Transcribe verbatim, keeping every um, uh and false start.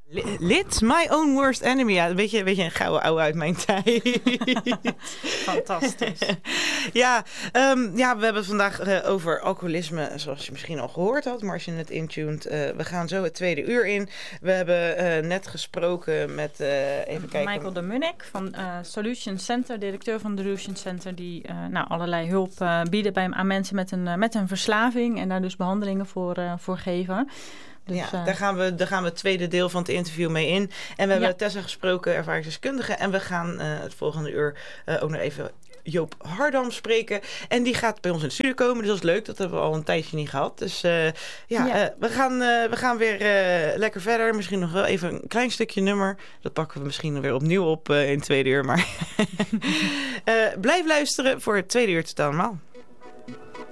Lid, my own worst enemy. Ja, een beetje, een beetje een gouden ouwe uit mijn tijd. Fantastisch. ja, um, ja, we hebben het vandaag uh, over alcoholisme, zoals je misschien al gehoord had. Maar als je het intuned, uh, we gaan zo het tweede uur in. We hebben uh, net gesproken met, uh, even kijken. Michael de Munnik van uh, Solution Center, directeur van Solution Center, die uh, nou, allerlei hulp uh, bieden bij, aan mensen met een, uh, met een verslaving en daar dus behandelingen voor, uh, voor geven. Dus, ja, uh, daar gaan, we, daar gaan we het tweede deel van het interview mee in. En we hebben ja. Tessa gesproken, ervaringsdeskundige. En we gaan uh, het volgende uur uh, ook nog even Joop Hardam spreken. En die gaat bij ons in de studio komen. Dus dat is leuk. Dat hebben we al een tijdje niet gehad. Dus uh, ja, ja. Uh, we, gaan, uh, we gaan weer uh, lekker verder. Misschien nog wel even een klein stukje nummer. Dat pakken we misschien weer opnieuw op uh, in het tweede uur. Maar uh, blijf luisteren voor het tweede uur tot allemaal.